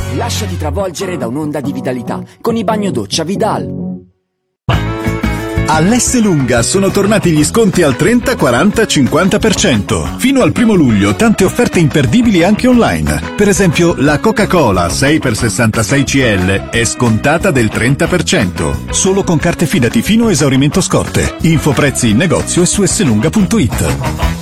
Lasciati travolgere da un'onda di vitalità con i bagno-doccia Vidal. All'Esselunga sono tornati gli sconti al 30, 40, 50%. Fino al 1 luglio tante offerte imperdibili anche online. Per esempio la Coca-Cola 6x66 CL è scontata del 30%. Solo con carte Fidati fino a esaurimento scorte. Info prezzi in negozio e su esselunga.it.